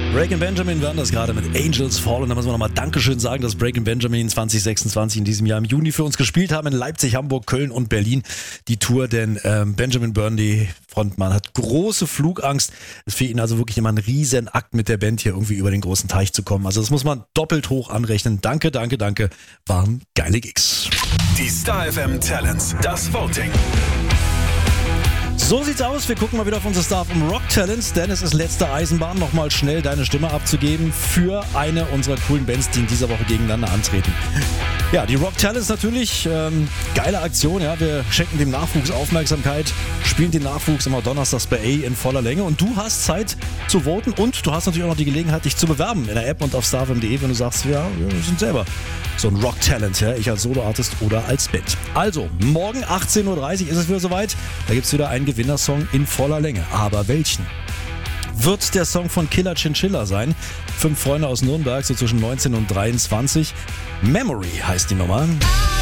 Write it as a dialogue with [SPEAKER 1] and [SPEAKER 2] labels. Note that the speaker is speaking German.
[SPEAKER 1] Breaking Benjamin werden das gerade mit Angels Fallen. Da müssen wir nochmal Dankeschön sagen, dass Breaking Benjamin 2026 in diesem Jahr im Juni für uns gespielt haben in Leipzig, Hamburg, Köln und Berlin. Die Tour, denn Benjamin Burnley, Frontmann, hat große Flugangst. Es ist für ihn also wirklich immer ein Riesenakt mit der Band hier irgendwie über den großen Teich zu kommen. Also das muss man doppelt hoch anrechnen. Danke. Waren geile Gigs.
[SPEAKER 2] Die Star FM Talents, das Voting.
[SPEAKER 1] So sieht's aus. Wir gucken mal wieder auf unser Star vom Rock Talents, denn es ist letzte Eisenbahn, nochmal schnell deine Stimme abzugeben für eine unserer coolen Bands, die in dieser Woche gegeneinander antreten. Ja, die Rock Talents natürlich, geile Aktion, ja, wir schenken dem Nachwuchs Aufmerksamkeit, spielen den Nachwuchs immer donnerstags bei A in voller Länge und du hast Zeit zu voten und du hast natürlich auch noch die Gelegenheit, dich zu bewerben in der App und auf starfm.de, wenn du sagst, ja, wir sind selber so ein Rock Talent, ja, ich als Soloartist oder als Band. Also, morgen 18.30 Uhr ist es wieder soweit, da gibt's wieder einen Gewinnersong in voller Länge. Aber welchen? Wird der Song von Killer Chinchilla sein? 5 Freunde aus Nürnberg, so zwischen 19 und 23. Memory heißt die Nummer.